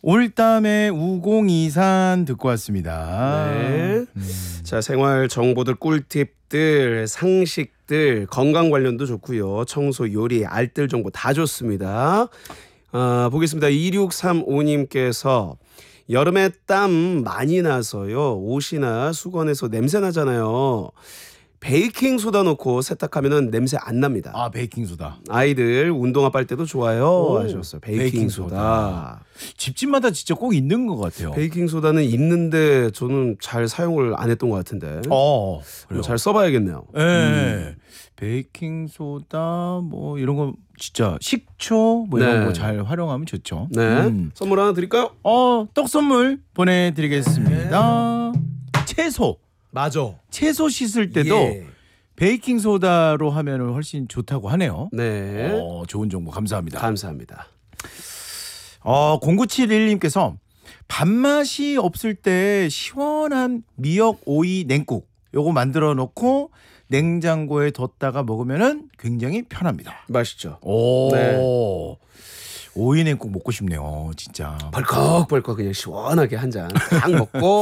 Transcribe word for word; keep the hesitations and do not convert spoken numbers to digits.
올담의 우공이산 듣고 왔습니다. 네. 음. 자, 생활 정보들, 꿀팁들, 상식들, 건강 관련도 좋고요. 청소, 요리, 알뜰 정보 다 좋습니다. 아, 보겠습니다. 이육삼오님께서 여름에 땀 많이 나서요. 옷이나 수건에서 냄새 나잖아요. 베이킹 소다 넣고 세탁하면은 냄새 안 납니다. 아, 베이킹 소다. 아이들 운동화 빨 때도 좋아요. 오, 하셨어요. 베이킹, 베이킹 소다. 소다. 집집마다 진짜 꼭 있는 것 같아요. 베이킹 소다는 있는데 저는 잘 사용을 안 했던 것 같은데. 어, 뭐 잘 써봐야겠네요. 네. 음. 베이킹 소다 뭐 이런 거 진짜 식초 뭐 이런 네. 거 잘 활용하면 좋죠. 네. 음. 선물 하나 드릴까요? 어, 떡 선물 보내드리겠습니다. 네. 채소. 맞아. 채소 씻을 때도 예. 베이킹 소다로 하면 훨씬 좋다고 하네요. 네. 어, 좋은 정보 감사합니다. 감사합니다. 어, 공구칠일님께서 밥맛이 없을 때 시원한 미역 오이 냉국 요거 만들어 놓고 냉장고에 뒀다가 먹으면은 굉장히 편합니다. 맛있죠. 오. 네. 오이 냉국 먹고 싶네요, 진짜. 벌컥벌컥 그냥 시원하게 한 잔 딱 먹고